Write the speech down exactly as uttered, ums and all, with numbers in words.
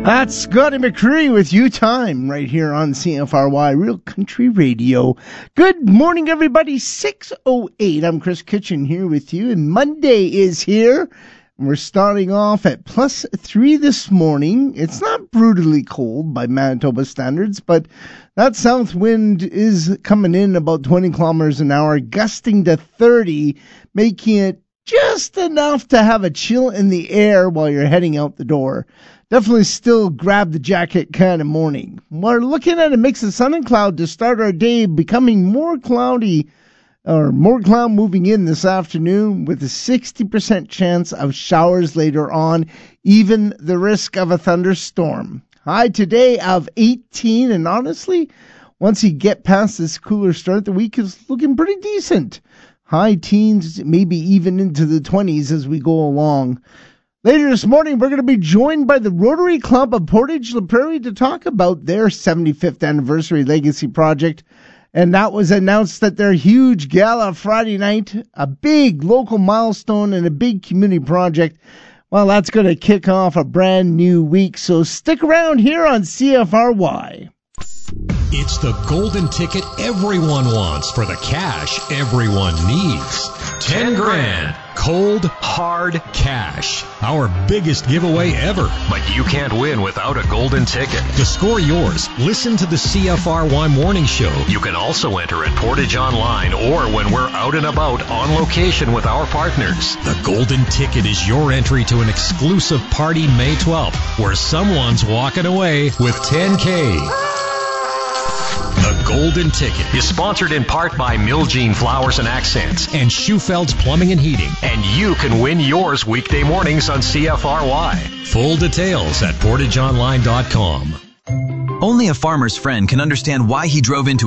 That's Scotty McCreery with You Time right here on C F R Y Real Country Radio. Good morning, everybody. six oh eight. I'm Chris Kitchen here with you, and Monday is here. We're starting off at plus three this morning. It's not brutally cold by Manitoba standards, but that south wind is coming in about twenty kilometers an hour, gusting to thirty, making it just enough to have a chill in the air while you're heading out the door. Definitely still grab the jacket kind of morning. We're looking at a mix of sun and cloud to start our day, becoming more cloudy or more cloud moving in this afternoon with a sixty percent chance of showers later on, even the risk of a thunderstorm. High today of eighteen, and honestly, once you get past this cooler start, the week is looking pretty decent. High teens, maybe even into the twenties as we go along. Later this morning, we're going to be joined by the Rotary Club of Portage La Prairie to talk about their seventy-fifth anniversary legacy project. And that was announced at their huge gala Friday night, a big local milestone and a big community project. Well, that's going to kick off a brand new week, so stick around here on C F R Y. It's the golden ticket everyone wants for the cash everyone needs. Ten grand. Cold, hard cash. Our biggest giveaway ever. But you can't win without a golden ticket. To score yours, listen to the C F R Y Morning Show. You can also enter at Portage Online or when we're out and about on location with our partners. The golden ticket is your entry to an exclusive party May twelfth where someone's walking away with ten K. The Golden Ticket is sponsored in part by Miljean Flowers and Accents and Schufeld's Plumbing and Heating. And you can win yours weekday mornings on C F R Y. Full details at portage online dot com. Only a farmer's friend can understand why he drove into